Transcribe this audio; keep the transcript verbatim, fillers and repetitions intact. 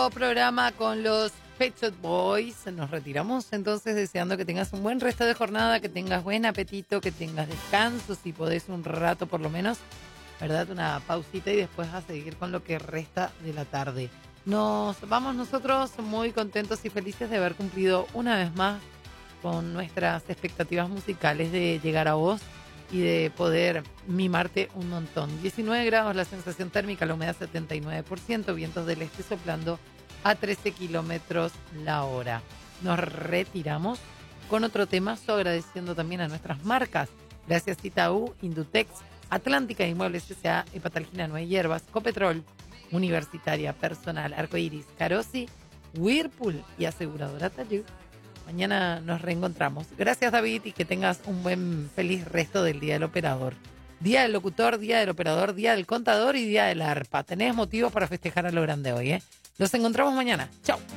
Programa con los Pet Shop Boys. Nos retiramos entonces deseando que tengas un buen resto de jornada, que tengas buen apetito, que tengas descanso, si podés un rato por lo menos, ¿verdad? Una pausita y después a seguir con lo que resta de la tarde. Nos vamos nosotros muy contentos y felices de haber cumplido una vez más con nuestras expectativas musicales de llegar a vos y de poder mimarte un montón. diecinueve grados la sensación térmica, la humedad setenta y nueve por ciento, vientos del este soplando a trece kilómetros la hora. Nos retiramos con otro temazo, agradeciendo también a nuestras marcas. Gracias Itaú, Indutex, Atlántica Inmuebles S A, Hepatalgina No Hay Hierbas, Copetrol, Universitaria Personal, Arcoiris, Carosi, Whirlpool y Aseguradora Tayú. Mañana nos reencontramos. Gracias, David, y que tengas un buen, feliz resto del Día del Operador. Día del Locutor, Día del Operador, Día del Contador y Día del Arpa. Tenés motivos para festejar a lo grande hoy, ¿eh? Nos encontramos mañana. Chao.